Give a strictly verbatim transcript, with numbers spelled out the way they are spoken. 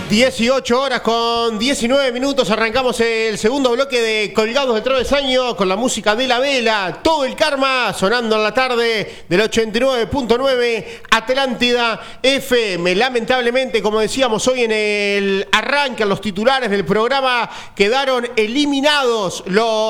dieciocho horas con diecinueve minutos, arrancamos el segundo bloque de Colgados de Travesaño con la música de La Vela, Todo el Karma, sonando en la tarde del ochenta y nueve punto nueve Atlántida F M. Lamentablemente, como decíamos hoy en el arranque, los titulares del programa, quedaron eliminados los